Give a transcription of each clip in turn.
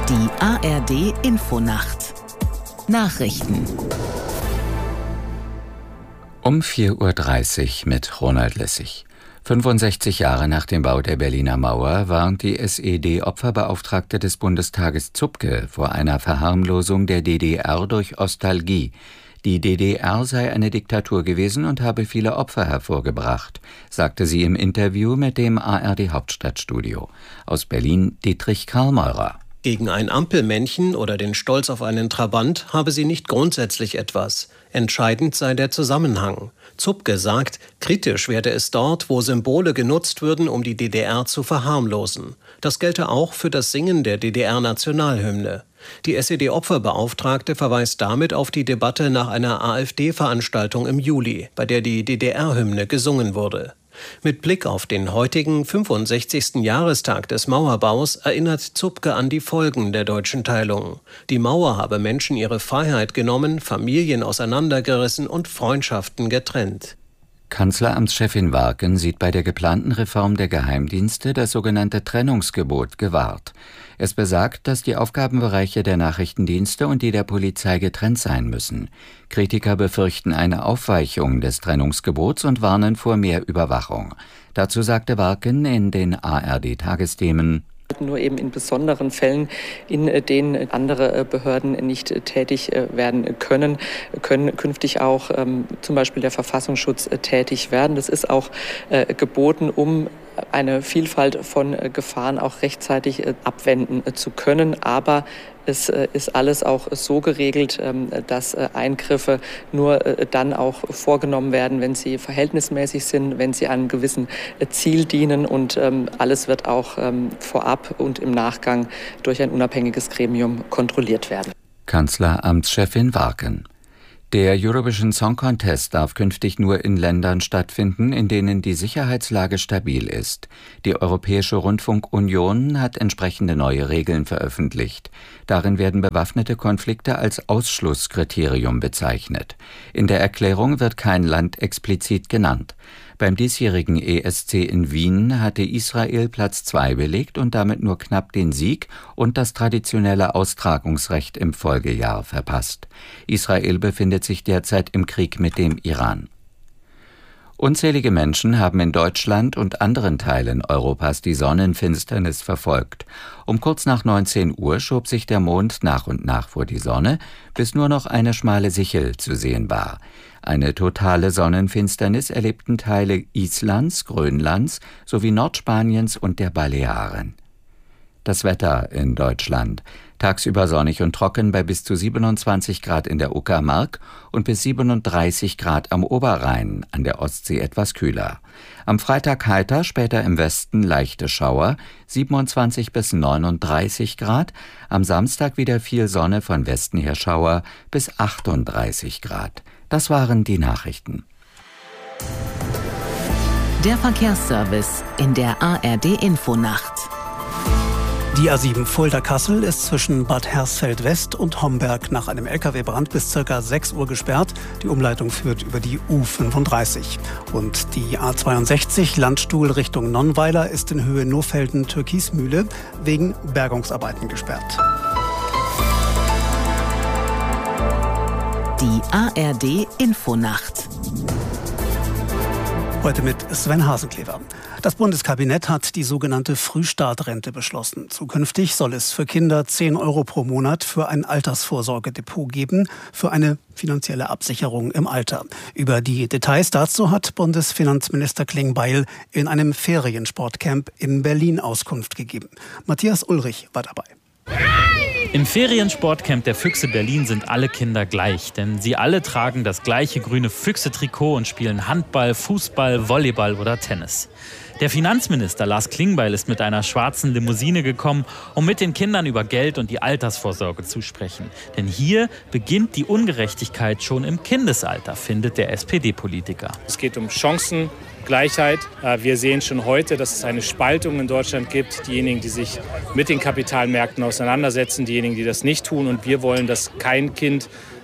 Die ARD-Infonacht. Nachrichten. Um 4:30 Uhr mit Ronald Lessig. 65 Jahre nach dem Bau der Berliner Mauer warnt die SED-Opferbeauftragte des Bundestages Zupke vor einer Verharmlosung der DDR durch Ostalgie. Die DDR sei eine Diktatur gewesen und habe viele Opfer hervorgebracht, sagte sie im Interview mit dem ARD-Hauptstadtstudio. Aus Berlin Dietrich Karlmeurer. Gegen ein Ampelmännchen oder den Stolz auf einen Trabant habe sie nicht grundsätzlich etwas. Entscheidend sei der Zusammenhang. Zupke sagt, kritisch werde es dort, wo Symbole genutzt würden, um die DDR zu verharmlosen. Das gelte auch für das Singen der DDR-Nationalhymne. Die SED-Opferbeauftragte verweist damit auf die Debatte nach einer AfD-Veranstaltung im Juli, bei der die DDR-Hymne gesungen wurde. Mit Blick auf den heutigen 65. Jahrestag des Mauerbaus erinnert Zupke an die Folgen der deutschen Teilung. Die Mauer habe Menschen ihre Freiheit genommen, Familien auseinandergerissen und Freundschaften getrennt. Kanzleramtschefin Warken sieht bei der geplanten Reform der Geheimdienste das sogenannte Trennungsgebot gewahrt. Es besagt, dass die Aufgabenbereiche der Nachrichtendienste und die der Polizei getrennt sein müssen. Kritiker befürchten eine Aufweichung des Trennungsgebots und warnen vor mehr Überwachung. Dazu sagte Warken in den ARD-Tagesthemen: Nur eben in besonderen Fällen, in denen andere Behörden nicht tätig werden können künftig auch zum Beispiel der Verfassungsschutz tätig werden. Das ist auch geboten, um eine Vielfalt von Gefahren auch rechtzeitig abwenden zu können. Aber es ist alles auch so geregelt, dass Eingriffe nur dann auch vorgenommen werden, wenn sie verhältnismäßig sind, wenn sie einem gewissen Ziel dienen. Und alles wird auch vorab und im Nachgang durch ein unabhängiges Gremium kontrolliert werden. Kanzleramtschefin Warken. Der Eurovision Song Contest darf künftig nur in Ländern stattfinden, in denen die Sicherheitslage stabil ist. Die Europäische Rundfunkunion hat entsprechende neue Regeln veröffentlicht. Darin werden bewaffnete Konflikte als Ausschlusskriterium bezeichnet. In der Erklärung wird kein Land explizit genannt. Beim diesjährigen ESC in Wien hatte Israel Platz 2 belegt und damit nur knapp den Sieg und das traditionelle Austragungsrecht im Folgejahr verpasst. Israel befindet sich derzeit im Krieg mit dem Iran. Unzählige Menschen haben in Deutschland und anderen Teilen Europas die Sonnenfinsternis verfolgt. Um kurz nach 19 Uhr schob sich der Mond nach und nach vor die Sonne, bis nur noch eine schmale Sichel zu sehen war. Eine totale Sonnenfinsternis erlebten Teile Islands, Grönlands sowie Nordspaniens und der Balearen. Das Wetter in Deutschland. Tagsüber sonnig und trocken bei bis zu 27 Grad in der Uckermark und bis 37 Grad am Oberrhein, an der Ostsee etwas kühler. Am Freitag heiter, später im Westen leichte Schauer, 27 bis 39 Grad. Am Samstag wieder viel Sonne, von Westen her Schauer bis 38 Grad. Das waren die Nachrichten. Der Verkehrsservice in der ARD-Infonacht. Die A7 Fulda-Kassel ist zwischen Bad Hersfeld-West und Homberg nach einem Lkw-Brand bis ca. 6 Uhr gesperrt. Die Umleitung führt über die U35. Und die A62 Landstuhl Richtung Nonnweiler ist in Höhe Nohfelden-Türkismühle wegen Bergungsarbeiten gesperrt. Die ARD-Infonacht. Heute mit Sven Hasenklever. Das Bundeskabinett hat die sogenannte Frühstartrente beschlossen. Zukünftig soll es für Kinder 10 € pro Monat für ein Altersvorsorgedepot geben, für eine finanzielle Absicherung im Alter. Über die Details dazu hat Bundesfinanzminister Klingbeil in einem Feriensportcamp in Berlin Auskunft gegeben. Matthias Ulrich war dabei. Im Feriensportcamp der Füchse Berlin sind alle Kinder gleich, denn sie alle tragen das gleiche grüne Füchse-Trikot und spielen Handball, Fußball, Volleyball oder Tennis. Der Finanzminister Lars Klingbeil ist mit einer schwarzen Limousine gekommen, um mit den Kindern über Geld und die Altersvorsorge zu sprechen. Denn hier beginnt die Ungerechtigkeit schon im Kindesalter, findet der SPD-Politiker. Es geht um Chancengleichheit. Wir sehen schon heute, dass es eine Spaltung in Deutschland gibt. Diejenigen, die sich mit den Kapitalmärkten auseinandersetzen, diejenigen, die das nicht tun. Und wir wollen, dass kein Kind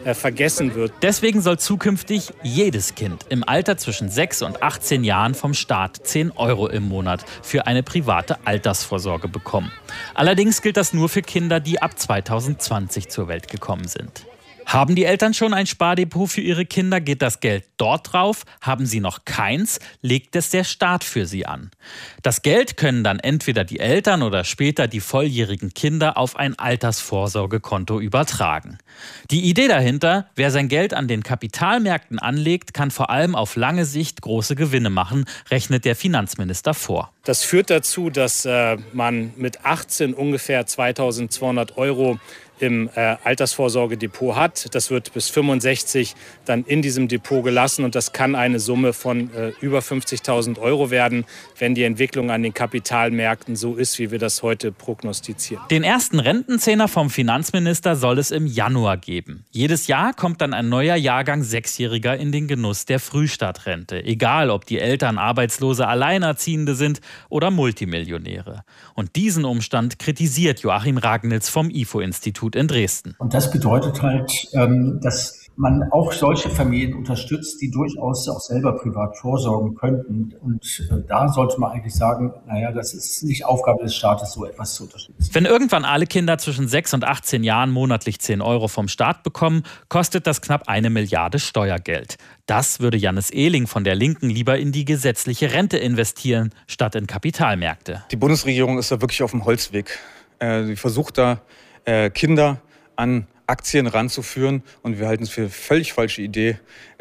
vergessen wird. Deswegen soll zukünftig jedes Kind im Alter zwischen 6 und 18 Jahren vom Staat 10 € im Monat für eine private Altersvorsorge bekommen. Allerdings gilt das nur für Kinder, die ab 2020 zur Welt gekommen sind. Haben die Eltern schon ein Spardepot für ihre Kinder, geht das Geld dort drauf. Haben sie noch keins, legt es der Staat für sie an. Das Geld können dann entweder die Eltern oder später die volljährigen Kinder auf ein Altersvorsorgekonto übertragen. Die Idee dahinter, wer sein Geld an den Kapitalmärkten anlegt, kann vor allem auf lange Sicht große Gewinne machen, rechnet der Finanzminister vor. Das führt dazu, dass man mit 18 ungefähr 2.200 € im Altersvorsorgedepot hat. Das wird bis 65 dann in diesem Depot gelassen und das kann eine Summe von über 50.000 € werden, wenn die Entwicklung an den Kapitalmärkten so ist, wie wir das heute prognostizieren. Den ersten Rentenzehner vom Finanzminister soll es im Januar geben. Jedes Jahr kommt dann ein neuer Jahrgang Sechsjähriger in den Genuss der Frühstartrente. Egal, ob die Eltern arbeitslose Alleinerziehende sind oder Multimillionäre. Und diesen Umstand kritisiert Joachim Ragnitz vom IFO-Institut in Dresden. Und das bedeutet halt, dass man auch solche Familien unterstützt, die durchaus auch selber privat vorsorgen könnten. Und da sollte man eigentlich sagen, das ist nicht Aufgabe des Staates, so etwas zu unterstützen. Wenn irgendwann alle Kinder zwischen 6 und 18 Jahren monatlich 10 € vom Staat bekommen, kostet das knapp 1 Milliarde Steuergeld. Das würde Jannis Ehling von der Linken lieber in die gesetzliche Rente investieren, statt in Kapitalmärkte. Die Bundesregierung ist da wirklich auf dem Holzweg. Sie versucht da, Kinder an Aktien ranzuführen. Und wir halten es für eine völlig falsche Idee,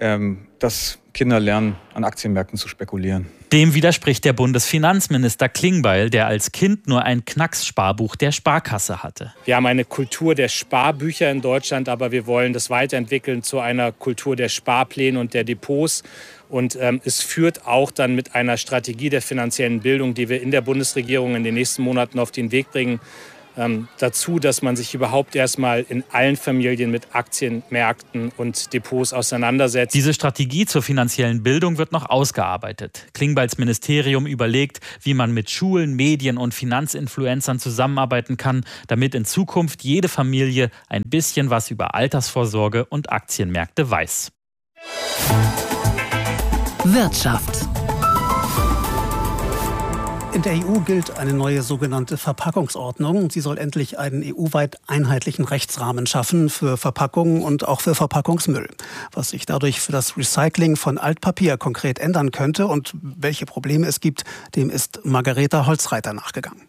dass Kinder lernen, an Aktienmärkten zu spekulieren. Dem widerspricht der Bundesfinanzminister Klingbeil, der als Kind nur ein Knackssparbuch der Sparkasse hatte. Wir haben eine Kultur der Sparbücher in Deutschland, aber wir wollen das weiterentwickeln zu einer Kultur der Sparpläne und der Depots. Und es führt auch dann mit einer Strategie der finanziellen Bildung, die wir in der Bundesregierung in den nächsten Monaten auf den Weg bringen, dazu, dass man sich überhaupt erstmal in allen Familien mit Aktienmärkten und Depots auseinandersetzt. Diese Strategie zur finanziellen Bildung wird noch ausgearbeitet. Klingbeils Ministerium überlegt, wie man mit Schulen, Medien und Finanzinfluencern zusammenarbeiten kann, damit in Zukunft jede Familie ein bisschen was über Altersvorsorge und Aktienmärkte weiß. Wirtschaft. In der EU gilt eine neue sogenannte Verpackungsordnung. Sie soll endlich einen EU-weit einheitlichen Rechtsrahmen schaffen für Verpackungen und auch für Verpackungsmüll. Was sich dadurch für das Recycling von Altpapier konkret ändern könnte und welche Probleme es gibt, dem ist Margareta Holzreiter nachgegangen.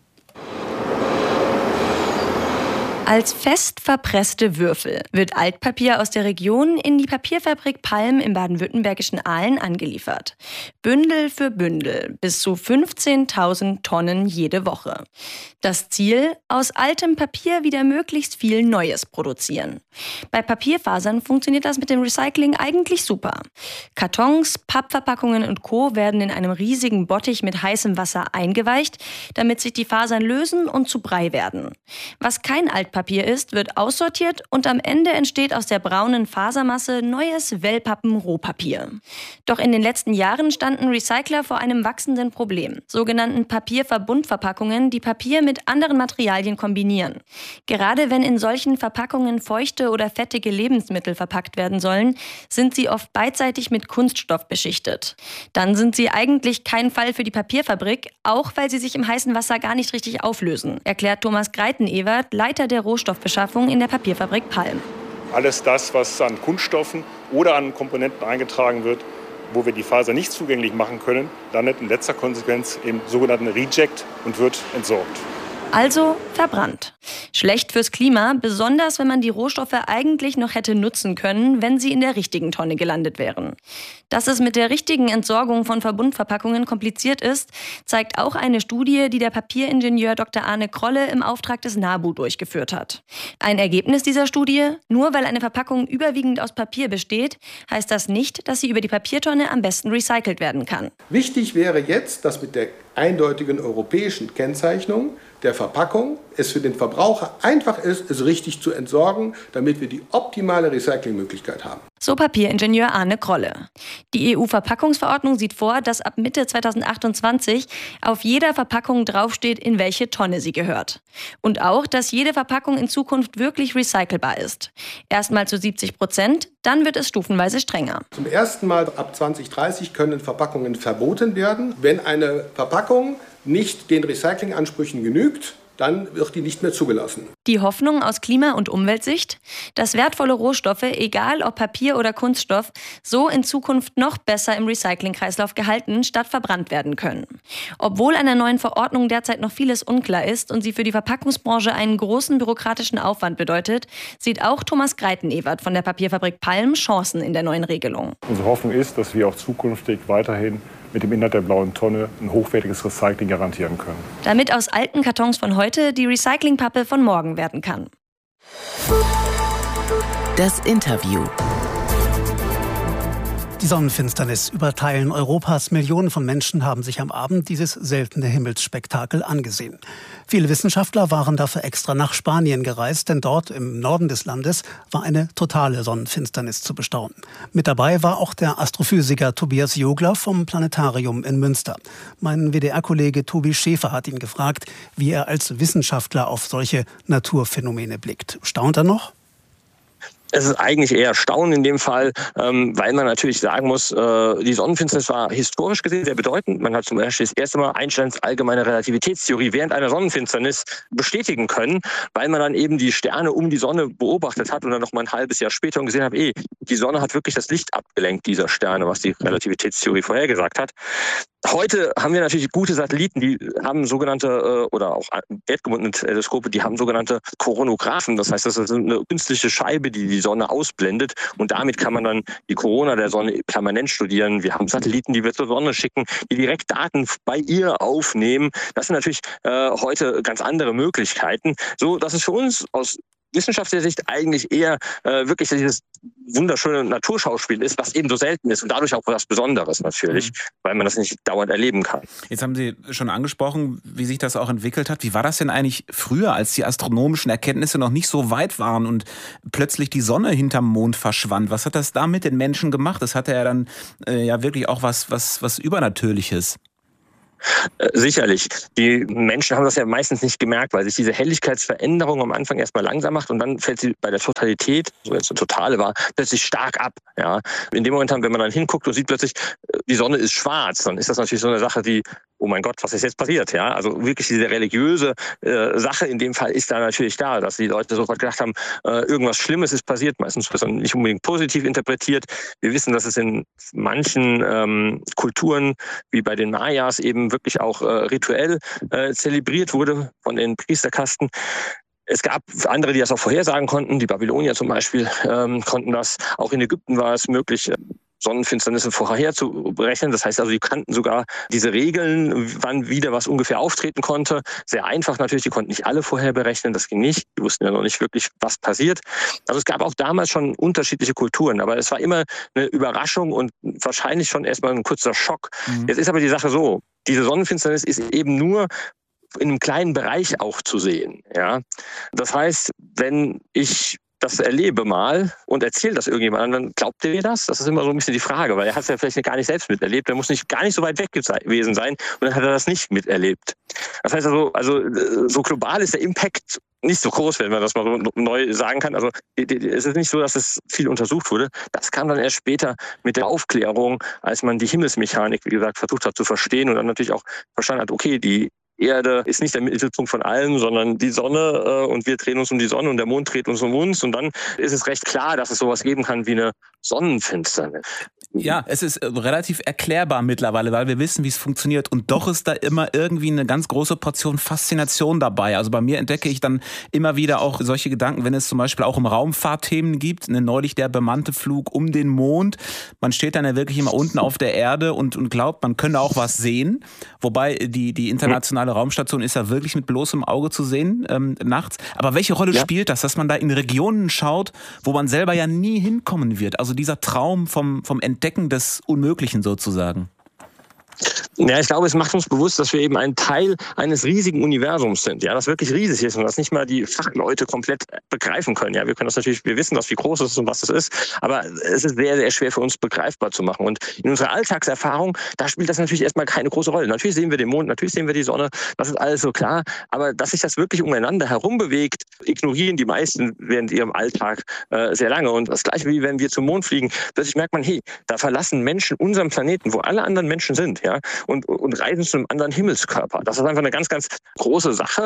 Als fest verpresste Würfel wird Altpapier aus der Region in die Papierfabrik Palm im baden-württembergischen Aalen angeliefert. Bündel für Bündel, bis zu 15.000 Tonnen jede Woche. Das Ziel, aus altem Papier wieder möglichst viel Neues produzieren. Bei Papierfasern funktioniert das mit dem Recycling eigentlich super. Kartons, Pappverpackungen und Co. werden in einem riesigen Bottich mit heißem Wasser eingeweicht, damit sich die Fasern lösen und zu Brei werden. Was kein Altpapier ist, wird aussortiert und am Ende entsteht aus der braunen Fasermasse neues Wellpappen-Rohpapier. Doch in den letzten Jahren standen Recycler vor einem wachsenden Problem, sogenannten Papierverbundverpackungen, die Papier mit anderen Materialien kombinieren. Gerade wenn in solchen Verpackungen feuchte oder fettige Lebensmittel verpackt werden sollen, sind sie oft beidseitig mit Kunststoff beschichtet. Dann sind sie eigentlich kein Fall für die Papierfabrik, auch weil sie sich im heißen Wasser gar nicht richtig auflösen, erklärt Thomas Greiten-Ewert, Leiter der Rohstoffbeschaffung in der Papierfabrik Palm. Alles das, was an Kunststoffen oder an Komponenten eingetragen wird, wo wir die Faser nicht zugänglich machen können, landet in letzter Konsequenz im sogenannten Reject und wird entsorgt. Also verbrannt. Schlecht fürs Klima, besonders wenn man die Rohstoffe eigentlich noch hätte nutzen können, wenn sie in der richtigen Tonne gelandet wären. Dass es mit der richtigen Entsorgung von Verbundverpackungen kompliziert ist, zeigt auch eine Studie, die der Papieringenieur Dr. Arne Krolle im Auftrag des NABU durchgeführt hat. Ein Ergebnis dieser Studie: Nur weil eine Verpackung überwiegend aus Papier besteht, heißt das nicht, dass sie über die Papiertonne am besten recycelt werden kann. Wichtig wäre jetzt, dass mit der eindeutigen europäischen Kennzeichnung der Verpackung es für den Verbraucher einfach ist, es richtig zu entsorgen, damit wir die optimale Recyclingmöglichkeit haben. So Papieringenieur Arne Krolle. Die EU-Verpackungsverordnung sieht vor, dass ab Mitte 2028 auf jeder Verpackung draufsteht, in welche Tonne sie gehört. Und auch, dass jede Verpackung in Zukunft wirklich recycelbar ist. Erstmal zu 70%, dann wird es stufenweise strenger. Zum ersten Mal ab 2030 können Verpackungen verboten werden. Wenn eine Verpackung nicht den Recyclingansprüchen genügt, dann wird die nicht mehr zugelassen. Die Hoffnung aus Klima- und Umweltsicht, dass wertvolle Rohstoffe, egal ob Papier oder Kunststoff, so in Zukunft noch besser im Recyclingkreislauf gehalten statt verbrannt werden können. Obwohl an der neuen Verordnung derzeit noch vieles unklar ist und sie für die Verpackungsbranche einen großen bürokratischen Aufwand bedeutet, sieht auch Thomas Greitenewert von der Papierfabrik Palm Chancen in der neuen Regelung. Unsere Hoffnung ist, dass wir auch zukünftig weiterhin mit dem Inhalt der blauen Tonne ein hochwertiges Recycling garantieren können. Damit aus alten Kartons von heute die Recyclingpappe von morgen werden kann. Das Interview. Die Sonnenfinsternis über Teilen Europas. Millionen von Menschen haben sich am Abend dieses seltene Himmelsspektakel angesehen. Viele Wissenschaftler waren dafür extra nach Spanien gereist, denn dort im Norden des Landes war eine totale Sonnenfinsternis zu bestaunen. Mit dabei war auch der Astrophysiker Tobias Jogler vom Planetarium in Münster. Mein WDR-Kollege Tobi Schäfer hat ihn gefragt, wie er als Wissenschaftler auf solche Naturphänomene blickt. Staunt er noch? Es ist eigentlich eher Staunen in dem Fall, weil man natürlich sagen muss, die Sonnenfinsternis war historisch gesehen sehr bedeutend. Man hat zum Beispiel das erste Mal Einsteins allgemeine Relativitätstheorie während einer Sonnenfinsternis bestätigen können, weil man dann eben die Sterne um die Sonne beobachtet hat und dann noch mal ein halbes Jahr später und gesehen hat, die Sonne hat wirklich das Licht abgelenkt dieser Sterne, was die Relativitätstheorie vorhergesagt hat. Heute haben wir natürlich gute Satelliten, die haben sogenannte, oder auch erdgebundene Teleskope, die haben sogenannte Koronographen. Das heißt, das ist eine künstliche Scheibe, die die Sonne ausblendet. Und damit kann man dann die Corona der Sonne permanent studieren. Wir haben Satelliten, die wir zur Sonne schicken, die direkt Daten bei ihr aufnehmen. Das sind natürlich heute ganz andere Möglichkeiten. So, dass es für uns aus wissenschaftlicher Sicht eigentlich eher wirklich dieses wunderschöne Naturschauspiel ist, was eben so selten ist und dadurch auch was Besonderes natürlich, weil man das nicht dauernd erleben kann. Jetzt haben Sie schon angesprochen, wie sich das auch entwickelt hat. Wie war das denn eigentlich früher, als die astronomischen Erkenntnisse noch nicht so weit waren und plötzlich die Sonne hinterm Mond verschwand? Was hat das da mit den Menschen gemacht? Das hatte ja dann ja wirklich auch was Übernatürliches. Sicherlich. Die Menschen haben das ja meistens nicht gemerkt, weil sich diese Helligkeitsveränderung am Anfang erstmal langsam macht und dann fällt sie bei der Totalität, so jetzt eine totale war, plötzlich stark ab. Ja. In dem Moment, wenn man dann hinguckt und sieht plötzlich, die Sonne ist schwarz, dann ist das natürlich so eine Sache, die, oh mein Gott, was ist jetzt passiert? Ja. Also wirklich diese religiöse Sache in dem Fall ist da natürlich da, dass die Leute sofort gedacht haben, irgendwas Schlimmes ist passiert. Meistens wird es dann nicht unbedingt positiv interpretiert. Wir wissen, dass es in manchen Kulturen, wie bei den Mayas, eben wirklich auch rituell zelebriert wurde von den Priesterkasten. Es gab andere, die das auch vorhersagen konnten. Die Babylonier zum Beispiel konnten das. Auch in Ägypten war es möglich, Sonnenfinsternisse vorher zu berechnen. Das heißt also, die kannten sogar diese Regeln, wann wieder was ungefähr auftreten konnte. Sehr einfach natürlich, die konnten nicht alle vorher berechnen, das ging nicht. Die wussten ja noch nicht wirklich, was passiert. Also es gab auch damals schon unterschiedliche Kulturen, aber es war immer eine Überraschung und wahrscheinlich schon erstmal ein kurzer Schock. Jetzt ist aber die Sache so, diese Sonnenfinsternis ist eben nur in einem kleinen Bereich auch zu sehen. Ja? Das heißt, wenn ich das erlebe mal und erzähle das irgendjemandem, dann glaubt ihr das? Das ist immer so ein bisschen die Frage, weil er hat es ja vielleicht gar nicht selbst miterlebt. Er muss gar nicht so weit weg gewesen sein und dann hat er das nicht miterlebt. Das heißt also so global ist der Impact nicht so groß, wenn man das mal so neu sagen kann. Also es ist nicht so, dass es viel untersucht wurde. Das kam dann erst später mit der Aufklärung, als man die Himmelsmechanik, wie gesagt, versucht hat zu verstehen und dann natürlich auch verstanden hat, okay, die Erde ist nicht der Mittelpunkt von allem, sondern die Sonne und wir drehen uns um die Sonne und der Mond dreht uns um uns und dann ist es recht klar, dass es sowas geben kann wie eine Sonnenfinsternis. Ja, es ist relativ erklärbar mittlerweile, weil wir wissen, wie es funktioniert und doch ist da immer irgendwie eine ganz große Portion Faszination dabei. Also bei mir entdecke ich dann immer wieder auch solche Gedanken, wenn es zum Beispiel auch um Raumfahrtthemen gibt, neulich der bemannte Flug um den Mond. Man steht dann ja wirklich immer unten auf der Erde und glaubt, man könne auch was sehen, wobei die internationale Raumstation ist ja wirklich mit bloßem Auge zu sehen nachts. Aber welche Rolle spielt das, dass man da in Regionen schaut, wo man selber ja nie hinkommen wird? Also dieser Traum vom Entdecken des Unmöglichen sozusagen. Ja, ich glaube, es macht uns bewusst, dass wir eben ein Teil eines riesigen Universums sind, ja, das wirklich riesig ist und das nicht mal die Fachleute komplett begreifen können. Ja, wir können das natürlich, wir wissen, wie groß es ist und was es ist, aber es ist sehr, sehr schwer für uns begreifbar zu machen. Und in unserer Alltagserfahrung, da spielt das natürlich erstmal keine große Rolle. Natürlich sehen wir den Mond, natürlich sehen wir die Sonne, das ist alles so klar, aber dass sich das wirklich umeinander herum bewegt, ignorieren die meisten während ihrem Alltag sehr lange. Und das Gleiche wie wenn wir zum Mond fliegen, plötzlich merkt man, hey, da verlassen Menschen unseren Planeten, wo alle anderen Menschen sind, ja, und reisen zu einem anderen Himmelskörper. Das ist einfach eine ganz, ganz große Sache.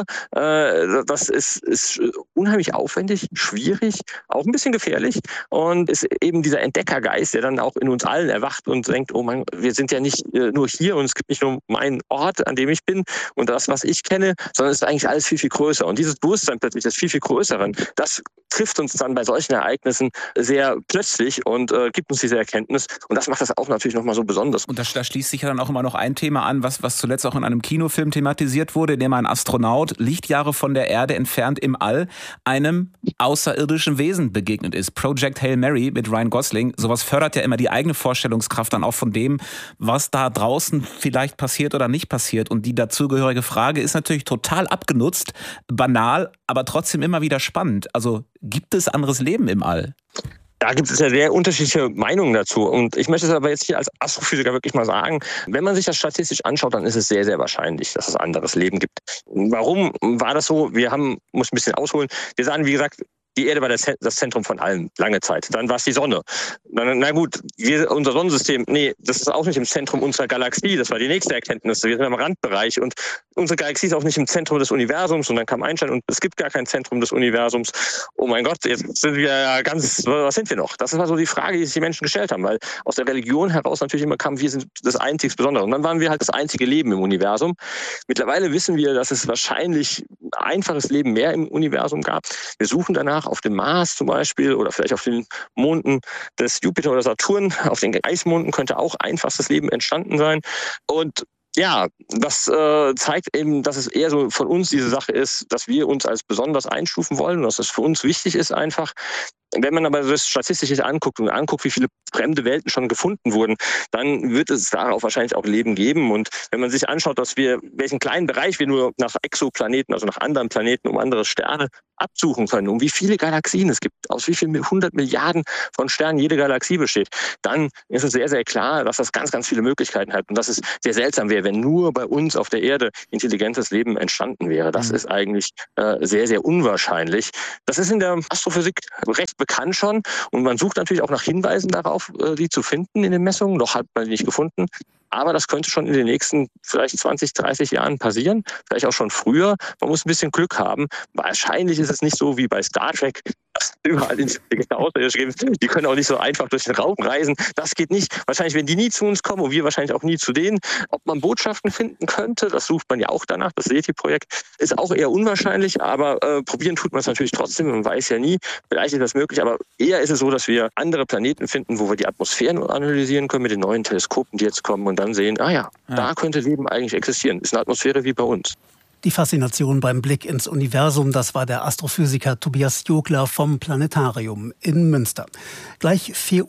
Das ist unheimlich aufwendig, schwierig, auch ein bisschen gefährlich und ist eben dieser Entdeckergeist, der dann auch in uns allen erwacht und denkt, oh Mann, wir sind ja nicht nur hier und es gibt nicht nur meinen Ort, an dem ich bin und das, was ich kenne, sondern es ist eigentlich alles viel, viel größer. Und dieses Bewusstsein plötzlich des viel, viel Größeren, das trifft uns dann bei solchen Ereignissen sehr plötzlich und gibt uns diese Erkenntnis. Und das macht das auch natürlich nochmal so besonders. Und da schließt sich ja dann auch immer noch ein Thema an, was zuletzt auch in einem Kinofilm thematisiert wurde, in dem ein Astronaut Lichtjahre von der Erde entfernt im All einem außerirdischen Wesen begegnet ist. Project Hail Mary mit Ryan Gosling. Sowas fördert ja immer die eigene Vorstellungskraft dann auch von dem, was da draußen vielleicht passiert oder nicht passiert. Und die dazugehörige Frage ist natürlich total abgenutzt, banal, aber trotzdem immer wieder spannend. Also gibt es anderes Leben im All? Da gibt es ja sehr unterschiedliche Meinungen dazu. Und ich möchte es aber jetzt hier als Astrophysiker wirklich mal sagen, wenn man sich das statistisch anschaut, dann ist es sehr, sehr wahrscheinlich, dass es anderes Leben gibt. Warum war das so? Muss ein bisschen ausholen. Wir sagen, wie gesagt, die Erde war das Zentrum von allem, lange Zeit. Dann war es die Sonne. Na gut, unser Sonnensystem, das ist auch nicht im Zentrum unserer Galaxie. Das war die nächste Erkenntnis. Wir sind am Randbereich und unsere Galaxie ist auch nicht im Zentrum des Universums. Und dann kam Einstein und es gibt gar kein Zentrum des Universums. Oh mein Gott, jetzt sind wir ja was sind wir noch? Das war so die Frage, die sich die Menschen gestellt haben, weil aus der Religion heraus natürlich immer kam, wir sind das einzig Besondere. Und dann waren wir halt das einzige Leben im Universum. Mittlerweile wissen wir, dass es wahrscheinlich einfaches Leben mehr im Universum gab. Wir suchen danach auf dem Mars zum Beispiel oder vielleicht auf den Monden des Jupiter oder Saturn, auf den Eismonden könnte auch einfachstes Leben entstanden sein. Und ja, das zeigt eben, dass es eher so von uns diese Sache ist, dass wir uns als besonders einstufen wollen und dass es für uns wichtig ist einfach. Wenn man aber das statistisch anguckt und anguckt, wie viele fremde Welten schon gefunden wurden, dann wird es darauf wahrscheinlich auch Leben geben. Und wenn man sich anschaut, welchen kleinen Bereich wir nur nach Exoplaneten, also nach anderen Planeten, um andere Sterne absuchen können, um wie viele Galaxien es gibt, aus wie vielen 100 Milliarden von Sternen jede Galaxie besteht, dann ist es sehr, sehr klar, dass das ganz, ganz viele Möglichkeiten hat und dass es sehr seltsam wäre, wenn nur bei uns auf der Erde intelligentes Leben entstanden wäre. Das ist eigentlich sehr, sehr unwahrscheinlich. Das ist in der Astrophysik recht bekannt schon und man sucht natürlich auch nach Hinweisen darauf, die zu finden in den Messungen. Noch hat man die nicht gefunden. Aber das könnte schon in den nächsten vielleicht 20, 30 Jahren passieren, vielleicht auch schon früher. Man muss ein bisschen Glück haben. Wahrscheinlich ist es nicht so wie bei Star Trek, dass überall intelligente Außerirdische gibt. Die können auch nicht so einfach durch den Raum reisen. Das geht nicht. Wahrscheinlich werden die nie zu uns kommen und wir wahrscheinlich auch nie zu denen. Ob man Botschaften finden könnte, das sucht man ja auch danach. Das SETI-Projekt ist auch eher unwahrscheinlich, aber probieren tut man es natürlich trotzdem. Man weiß ja nie, vielleicht ist das möglich, aber eher ist es so, dass wir andere Planeten finden, wo wir die Atmosphären analysieren können mit den neuen Teleskopen, die jetzt kommen und dann sehen, da könnte Leben eigentlich existieren. Ist eine Atmosphäre wie bei uns. Die Faszination beim Blick ins Universum, das war der Astrophysiker Tobias Jogler vom Planetarium in Münster. Gleich 4:48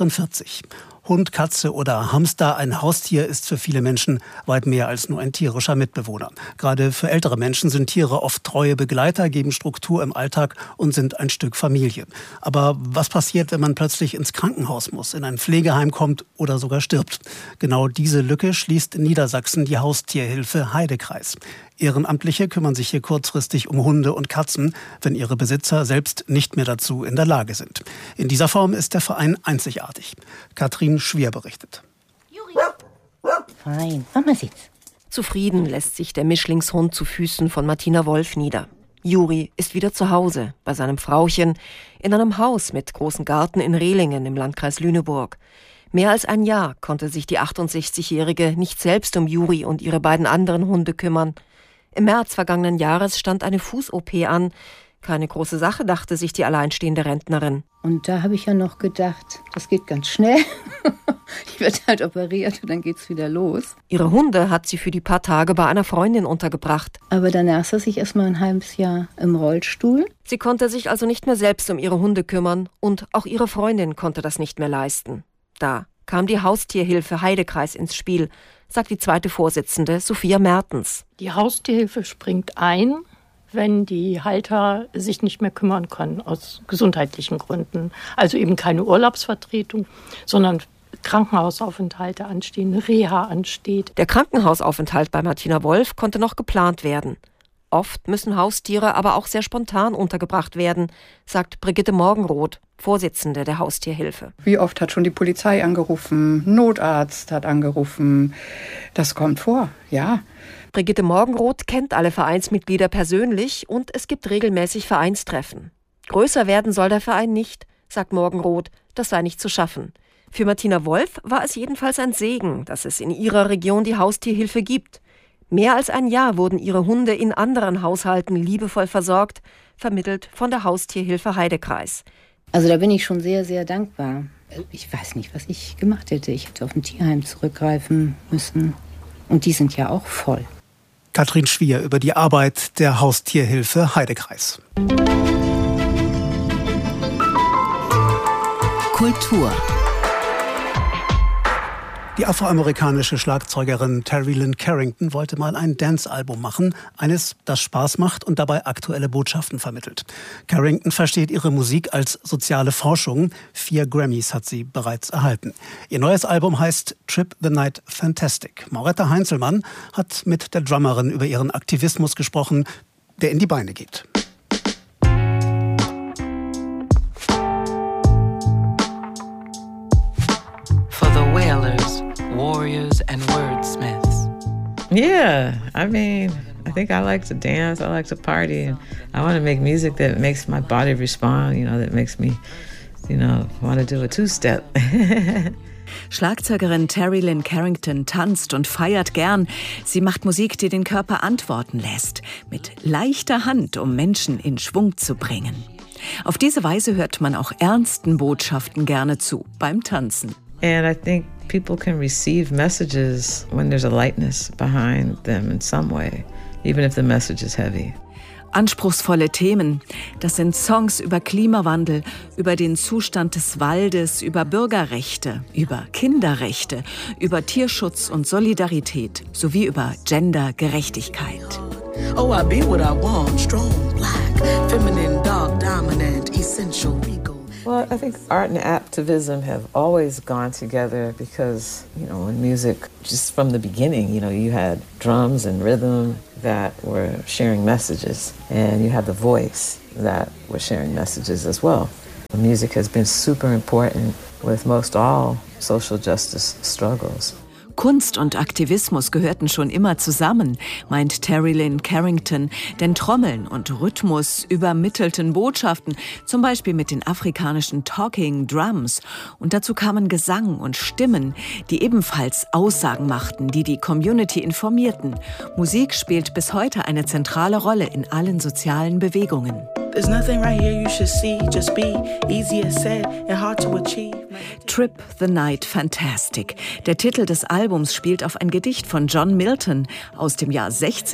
Uhr. Hund, Katze oder Hamster, ein Haustier ist für viele Menschen weit mehr als nur ein tierischer Mitbewohner. Gerade für ältere Menschen sind Tiere oft treue Begleiter, geben Struktur im Alltag und sind ein Stück Familie. Aber was passiert, wenn man plötzlich ins Krankenhaus muss, in ein Pflegeheim kommt oder sogar stirbt? Genau diese Lücke schließt in Niedersachsen die Haustierhilfe Heidekreis. Ehrenamtliche kümmern sich hier kurzfristig um Hunde und Katzen, wenn ihre Besitzer selbst nicht mehr dazu in der Lage sind. In dieser Form ist der Verein einzigartig. Katrin Schwier berichtet. Fein, Mama sitzt. Zufrieden lässt sich der Mischlingshund zu Füßen von Martina Wolf nieder. Juri ist wieder zu Hause, bei seinem Frauchen, in einem Haus mit großem Garten in Rehlingen im Landkreis Lüneburg. Mehr als ein Jahr konnte sich die 68-Jährige nicht selbst um Juri und ihre beiden anderen Hunde kümmern. Im März vergangenen Jahres stand eine Fuß-OP an. Keine große Sache, dachte sich die alleinstehende Rentnerin. Und da habe ich ja noch gedacht, das geht ganz schnell. Ich werde halt operiert und dann geht's wieder los. Ihre Hunde hat sie für die paar Tage bei einer Freundin untergebracht. Aber danach saß ich erst mal ein halbes Jahr im Rollstuhl. Sie konnte sich also nicht mehr selbst um ihre Hunde kümmern und auch ihre Freundin konnte das nicht mehr leisten. Da kam die Haustierhilfe Heidekreis ins Spiel. sagt die zweite Vorsitzende Sophia Mertens. Die Haustierhilfe springt ein, wenn die Halter sich nicht mehr kümmern können, aus gesundheitlichen Gründen. Also eben keine Urlaubsvertretung, sondern Krankenhausaufenthalte anstehen, Reha ansteht. Der Krankenhausaufenthalt bei Martina Wolf konnte noch geplant werden. Oft müssen Haustiere aber auch sehr spontan untergebracht werden, sagt Brigitte Morgenroth, Vorsitzende der Haustierhilfe. Wie oft hat schon die Polizei angerufen, Notarzt hat angerufen. Das kommt vor, ja. Brigitte Morgenroth kennt alle Vereinsmitglieder persönlich und es gibt regelmäßig Vereinstreffen. Größer werden soll der Verein nicht, sagt Morgenroth, das sei nicht zu schaffen. Für Martina Wolf war es jedenfalls ein Segen, dass es in ihrer Region die Haustierhilfe gibt. Mehr als ein Jahr wurden ihre Hunde in anderen Haushalten liebevoll versorgt, vermittelt von der Haustierhilfe Heidekreis. Also da bin ich schon sehr, sehr dankbar. Ich weiß nicht, was ich gemacht hätte. Ich hätte auf ein Tierheim zurückgreifen müssen. Und die sind ja auch voll. Katrin Schwier über die Arbeit der Haustierhilfe Heidekreis. Kultur. Die afroamerikanische Schlagzeugerin Terry Lynn Carrington wollte mal ein Dance-Album machen, eines, das Spaß macht und dabei aktuelle Botschaften vermittelt. Carrington versteht ihre Musik als soziale Forschung. 4 Grammys hat sie bereits erhalten. Ihr neues Album heißt Trip the Night Fantastic. Mauretta Heinzelmann hat mit der Drummerin über ihren Aktivismus gesprochen, der in die Beine geht. For the Wailers, warriors and wordsmiths. Yeah, I think I like to dance, I like to party, and I want to make music that makes my body respond, that makes me, want to do a two-step. Schlagzeugerin Terry Lynn Carrington tanzt und feiert gern. Sie macht Musik, die den Körper antworten lässt, mit leichter Hand, um Menschen in Schwung zu bringen. Auf diese Weise hört man auch ernsten Botschaften gerne zu beim Tanzen. And I think people can receive messages when there's a lightness behind them in some way, even if the message is heavy. Anspruchsvolle Themen, das sind Songs über Klimawandel, über den Zustand des Waldes, über Bürgerrechte, über Kinderrechte, über Tierschutz und Solidarität sowie über Gendergerechtigkeit. Oh, I be what I want, strong, black, feminine, dark, dominant, essential, regal. Well, I think art and activism have always gone together because, in music, just from the beginning, you had drums and rhythm that were sharing messages, and you had the voice that was sharing messages as well. Music has been super important with most all social justice struggles. Kunst und Aktivismus gehörten schon immer zusammen, meint Terry Lynn Carrington, denn Trommeln und Rhythmus übermittelten Botschaften, zum Beispiel mit den afrikanischen Talking Drums. Und dazu kamen Gesang und Stimmen, die ebenfalls Aussagen machten, die die Community informierten. Musik spielt bis heute eine zentrale Rolle in allen sozialen Bewegungen. There's nothing right here you should see, just be easier said and hard to achieve. Trip the Night Fantastic. Der Titel des Albums spielt auf ein Gedicht von John Milton aus dem Jahr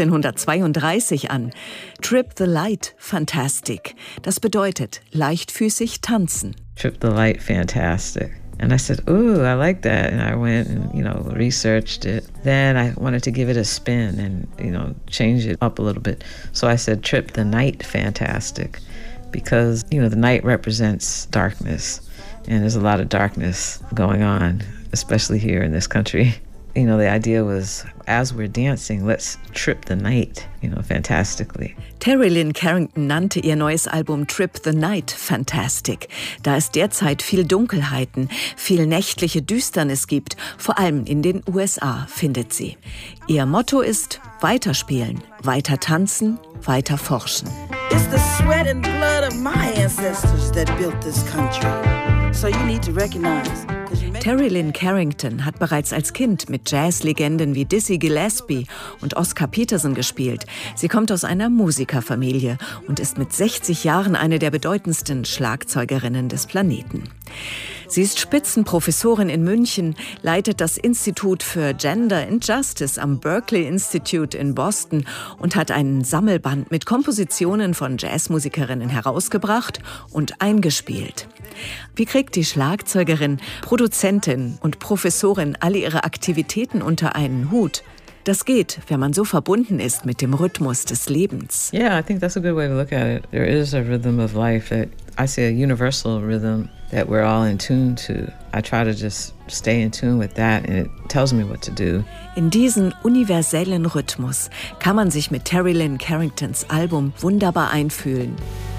1632 an. Trip the Light Fantastic. Das bedeutet leichtfüßig tanzen. Trip the Light Fantastic. And I said, ooh, I like that. And I went and, researched it. Then I wanted to give it a spin and, change it up a little bit. So I said, Trip the Night Fantastic. Because, the night represents darkness. And there's a lot of darkness going on, especially here in this country. The idea was, as we're dancing, let's trip the night, fantastically. Terry Lynn Carrington nannte ihr neues Album Trip the Night Fantastic, da es derzeit viel Dunkelheiten, viel nächtliche Düsternis gibt, vor allem in den USA, findet sie. Ihr Motto ist weiterspielen, weiter tanzen, weiter forschen. It's the sweat and blood of my ancestors that built this country. So you need to recognize. Terry Lynn Carrington hat bereits als Kind mit Jazzlegenden wie Dizzy Gillespie und Oscar Peterson gespielt. Sie kommt aus einer Musikerfamilie und ist mit 60 Jahren eine der bedeutendsten Schlagzeugerinnen des Planeten. Sie ist Spitzenprofessorin in München, leitet das Institut für Gender and Justice am Berkeley Institute in Boston und hat einen Sammelband mit Kompositionen von Jazzmusikerinnen herausgebracht und eingespielt. Wie kriegt die Schlagzeugerin, Produzentin und Professorin alle ihre Aktivitäten unter einen Hut? Das geht, wenn man so verbunden ist mit dem Rhythmus des Lebens. Yeah, I think that's a good way to look at it. There is a rhythm of life that I see, a universal rhythm that we're all in tune to. I try to just stay in tune with that and it tells me what to do. In diesen universellen Rhythmus kann man sich mit Terri Lyne Carringtons Album wunderbar einfühlen.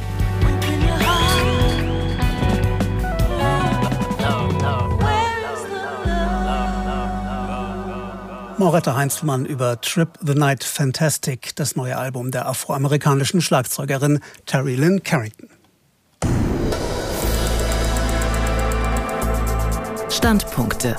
Moretta Heinzelmann über Trip the Night Fantastic, das neue Album der afroamerikanischen Schlagzeugerin Terri Lyne Carrington. Standpunkte.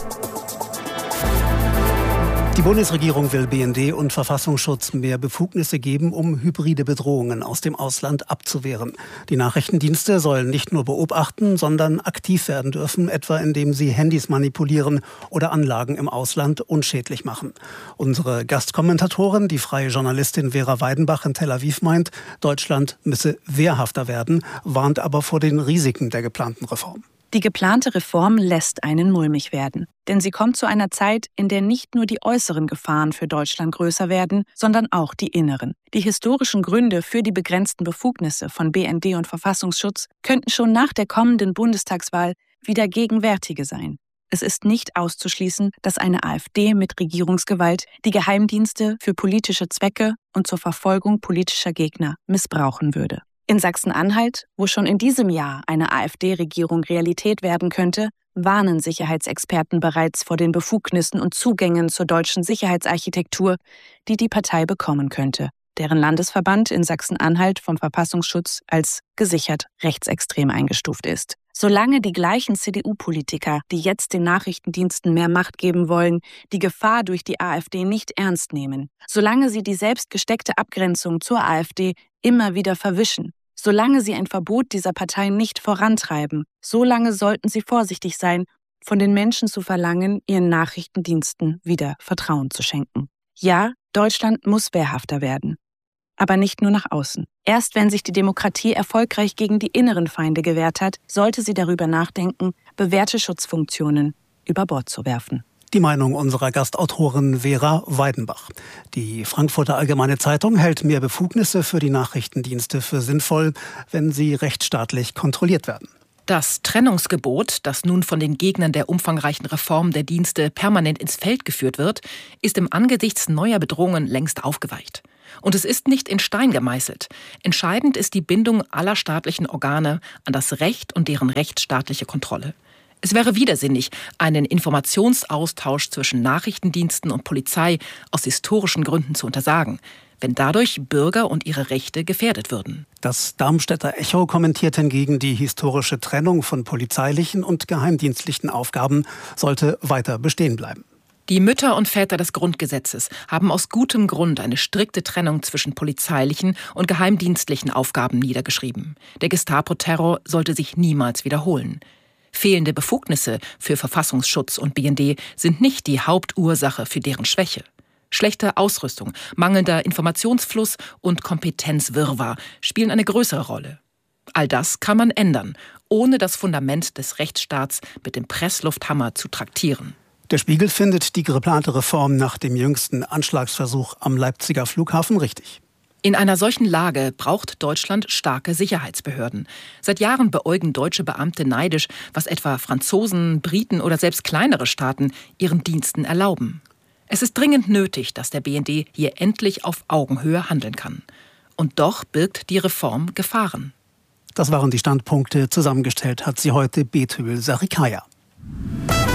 Die Bundesregierung will BND und Verfassungsschutz mehr Befugnisse geben, um hybride Bedrohungen aus dem Ausland abzuwehren. Die Nachrichtendienste sollen nicht nur beobachten, sondern aktiv werden dürfen, etwa indem sie Handys manipulieren oder Anlagen im Ausland unschädlich machen. Unsere Gastkommentatorin, die freie Journalistin Vera Weidenbach in Tel Aviv, meint, Deutschland müsse wehrhafter werden, warnt aber vor den Risiken der geplanten Reform. Die geplante Reform lässt einen mulmig werden. Denn sie kommt zu einer Zeit, in der nicht nur die äußeren Gefahren für Deutschland größer werden, sondern auch die inneren. Die historischen Gründe für die begrenzten Befugnisse von BND und Verfassungsschutz könnten schon nach der kommenden Bundestagswahl wieder gegenwärtige sein. Es ist nicht auszuschließen, dass eine AfD mit Regierungsgewalt die Geheimdienste für politische Zwecke und zur Verfolgung politischer Gegner missbrauchen würde. In Sachsen-Anhalt, wo schon in diesem Jahr eine AfD-Regierung Realität werden könnte, warnen Sicherheitsexperten bereits vor den Befugnissen und Zugängen zur deutschen Sicherheitsarchitektur, die die Partei bekommen könnte, deren Landesverband in Sachsen-Anhalt vom Verfassungsschutz als gesichert rechtsextrem eingestuft ist. Solange die gleichen CDU-Politiker, die jetzt den Nachrichtendiensten mehr Macht geben wollen, die Gefahr durch die AfD nicht ernst nehmen, solange sie die selbst gesteckte Abgrenzung zur AfD immer wieder verwischen, solange sie ein Verbot dieser Parteien nicht vorantreiben, solange sollten sie vorsichtig sein, von den Menschen zu verlangen, ihren Nachrichtendiensten wieder Vertrauen zu schenken. Ja, Deutschland muss wehrhafter werden. Aber nicht nur nach außen. Erst wenn sich die Demokratie erfolgreich gegen die inneren Feinde gewehrt hat, sollte sie darüber nachdenken, bewährte Schutzfunktionen über Bord zu werfen. Die Meinung unserer Gastautorin Vera Weidenbach. Die Frankfurter Allgemeine Zeitung hält mehr Befugnisse für die Nachrichtendienste für sinnvoll, wenn sie rechtsstaatlich kontrolliert werden. Das Trennungsgebot, das nun von den Gegnern der umfangreichen Reform der Dienste permanent ins Feld geführt wird, ist im Angesichts neuer Bedrohungen längst aufgeweicht. Und es ist nicht in Stein gemeißelt. Entscheidend ist die Bindung aller staatlichen Organe an das Recht und deren rechtsstaatliche Kontrolle. Es wäre widersinnig, einen Informationsaustausch zwischen Nachrichtendiensten und Polizei aus historischen Gründen zu untersagen, wenn dadurch Bürger und ihre Rechte gefährdet würden. Das Darmstädter Echo kommentiert hingegen, die historische Trennung von polizeilichen und geheimdienstlichen Aufgaben sollte weiter bestehen bleiben. Die Mütter und Väter des Grundgesetzes haben aus gutem Grund eine strikte Trennung zwischen polizeilichen und geheimdienstlichen Aufgaben niedergeschrieben. Der Gestapo-Terror sollte sich niemals wiederholen. Fehlende Befugnisse für Verfassungsschutz und BND sind nicht die Hauptursache für deren Schwäche. Schlechte Ausrüstung, mangelnder Informationsfluss und Kompetenzwirrwarr spielen eine größere Rolle. All das kann man ändern, ohne das Fundament des Rechtsstaats mit dem Presslufthammer zu traktieren. Der Spiegel findet die geplante Reform nach dem jüngsten Anschlagsversuch am Leipziger Flughafen richtig. In einer solchen Lage braucht Deutschland starke Sicherheitsbehörden. Seit Jahren beäugen deutsche Beamte neidisch, was etwa Franzosen, Briten oder selbst kleinere Staaten ihren Diensten erlauben. Es ist dringend nötig, dass der BND hier endlich auf Augenhöhe handeln kann. Und doch birgt die Reform Gefahren. Das waren die Standpunkte. Zusammengestellt hat sie heute Betül Sarikaya.